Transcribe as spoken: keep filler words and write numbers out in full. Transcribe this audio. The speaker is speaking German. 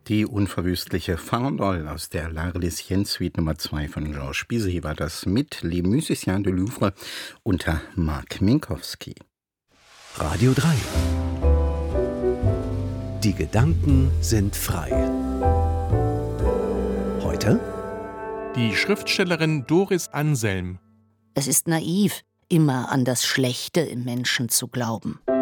Die unverwüstliche Farandole aus der L'Arlésienne Suite Nummer zwei von Georges Bizet war das mit Les Musiciens du Louvre unter Mark Minkowski. Radio drei. Die Gedanken sind frei. Heute die Schriftstellerin Doris Anselm. Es ist naiv, immer an das Schlechte im Menschen zu glauben.